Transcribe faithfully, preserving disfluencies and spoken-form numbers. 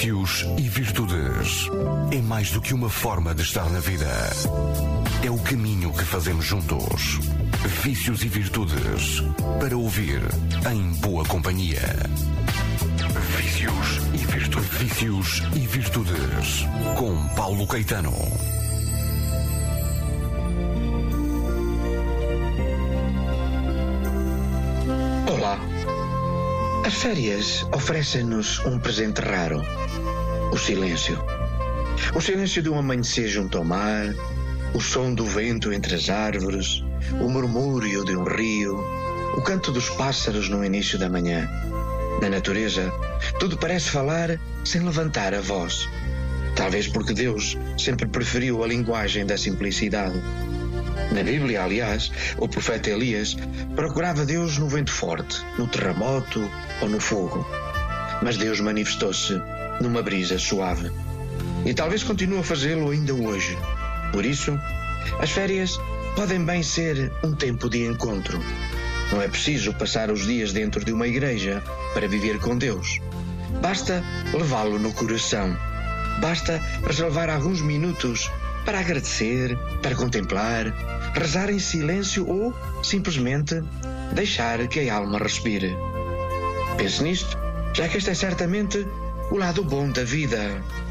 Vícios e virtudes é mais do que uma forma de estar na vida. É o caminho que fazemos juntos. Vícios e virtudes para ouvir em boa companhia. Vícios e virtudes. Vícios e virtudes com Paulo Caetano. Olá. As férias oferecem-nos um presente raro: o silêncio. O silêncio de um amanhecer junto ao mar, o som do vento entre as árvores, o murmúrio de um rio, o canto dos pássaros no início da manhã. Na natureza, tudo parece falar sem levantar a voz. Talvez porque Deus sempre preferiu a linguagem da simplicidade. Na Bíblia, aliás, o profeta Elias procurava Deus no vento forte, no terremoto ou no fogo. Mas Deus manifestou-se numa brisa suave. E talvez continue a fazê-lo ainda hoje. Por isso, as férias podem bem ser um tempo de encontro. Não é preciso passar os dias dentro de uma igreja para viver com Deus. Basta levá-lo no coração. Basta reservar alguns minutos para agradecer, para contemplar, rezar em silêncio ou, simplesmente, deixar que a alma respire. Pense nisto, já que este é certamente o lado bom da vida.